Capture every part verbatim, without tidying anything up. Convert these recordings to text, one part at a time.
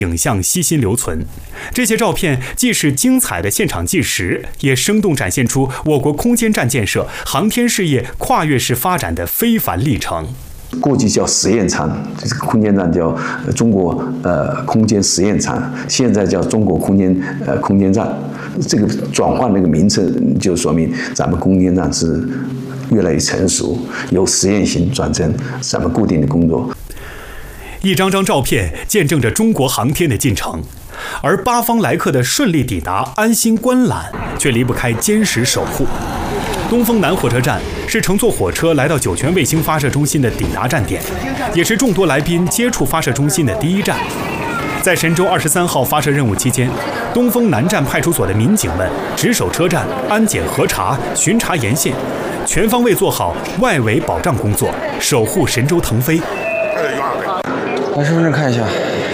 影像悉心留存。这些照片既是精彩的现场纪实，也生动展现出我国空间站建设、航天事业跨越式发展的非凡历程。 过去叫实验舱，这个空间站叫中国呃空间实验舱，现在叫中国空间呃空间站。这个转换那个名称，就说明咱们空间站是越来越成熟，由实验型转成咱们固定的工作。 一张张照片见证着中国航天的进程，而八方来客的顺利抵达、安心观览，却离不开坚实守护。东风南火车站是乘坐火车来到酒泉卫星发射中心的抵达站点，也是众多来宾接触发射中心的第一站。在神舟二十三号发射任务期间，东风南站派出所的民警们值守车站、安检核查、巡查沿线，全方位做好外围保障工作，守护神舟腾飞。 来，身份证看一下。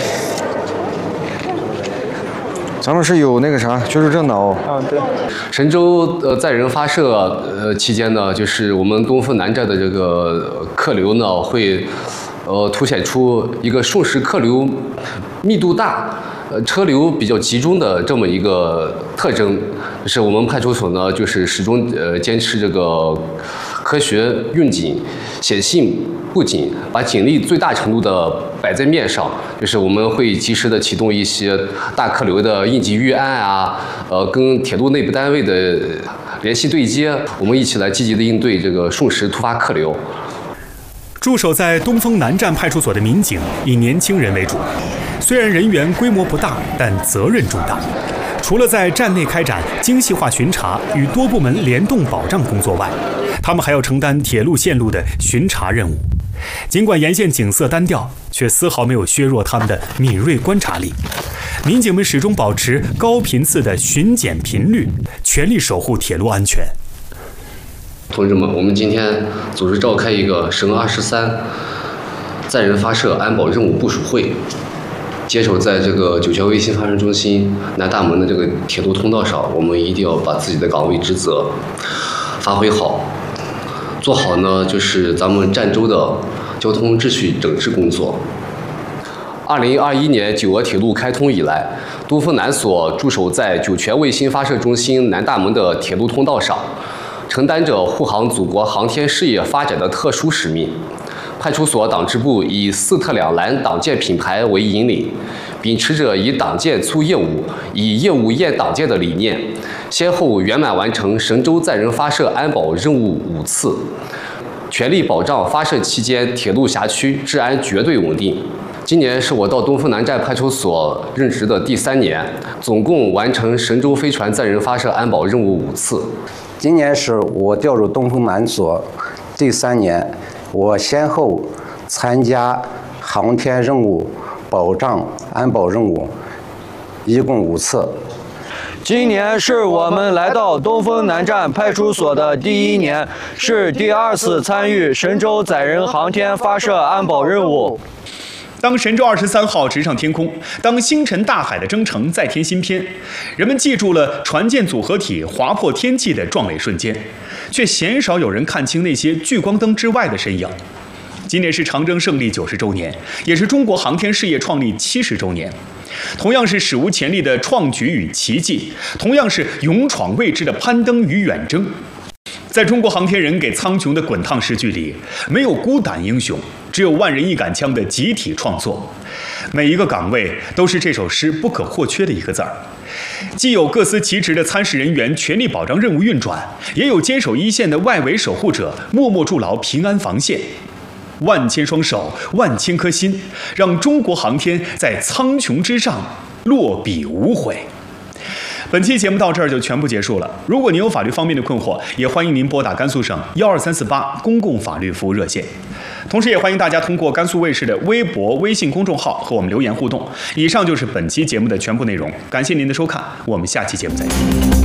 咱们是有那个啥居住证的哦。 啊，对。 神舟呃载人发射呃期间呢，就是我们东风南站的这个客流呢会呃凸显出一个瞬时客流密度大、呃车流比较集中的这么一个特征。就是我们派出所呢，就是始终呃坚持这个科学用警、显性布警，把警力最大程度的摆在面上。就是我们会及时的启动一些大客流的应急预案啊，呃，跟铁路内部单位的联系对接，我们一起来积极的应对这个瞬时突发客流。 驻守在东风南站派出所的民警以年轻人为主，虽然人员规模不大，但责任重大。除了在站内开展精细化巡查与多部门联动保障工作外，他们还要承担铁路线路的巡查任务。尽管沿线景色单调，却丝毫没有削弱他们的敏锐观察力。民警们始终保持高频次的巡检频率，全力守护铁路安全。 同志们，我们今天组织召开一个神二十三载人发射安保任务部署会。接手在这个酒泉卫星发射中心南大门的这个铁路通道上，我们一定要把自己的岗位职责发挥好，做好呢就是咱们儋州的交通秩序整治工作。二零二一年九俄铁路开通以来，东风南所驻守在酒泉卫星发射中心南大门的铁路通道上，承担着护航祖国航天事业发展的特殊使命。派出所党支部以四特两蓝党建品牌为引领，秉持着以党建促业务、以业务验党建的理念，先后圆满完成神舟载人发射安保任务五次，全力保障发射期间铁路辖区治安绝对稳定。今年是我到东风南站派出所任职的第三年，总共完成神舟飞船载人发射安保任务五次。 今年是我调入东风南所第三年。我先后参加航天任务、保障安保任务，一共五次。 今年是我们来到东风南站派出所的第一年，是第二次参与神舟载人航天发射安保任务。 当神舟二十三号直上天空，当星辰大海的征程再添新篇，人们记住了船舰组合体划破天际的壮美瞬间，却鲜少有人看清那些聚光灯之外的身影。今年是长征胜利九十周年，也是中国航天事业创立七十周年。同样是史无前例的创举与奇迹，同样是勇闯未知的攀登与远征。在中国航天人给苍穹的滚烫诗句里，没有孤胆英雄，只有万人一杆枪的集体创作。每一个岗位都是这首诗不可或缺的一个字儿。既有各司其职的参事人员全力保障任务运转，也有坚守一线的外围守护者默默筑牢平安防线。万千双手，万千颗心，让中国航天在苍穹之上落笔无悔。本期节目到这儿就全部结束了。如果您有法律方面的困惑，也欢迎您拨打甘肃省幺二三四八公共法律服务热线。同时，也欢迎大家通过甘肃卫视的微博、微信公众号和我们留言互动。以上就是本期节目的全部内容，感谢您的收看，我们下期节目再见。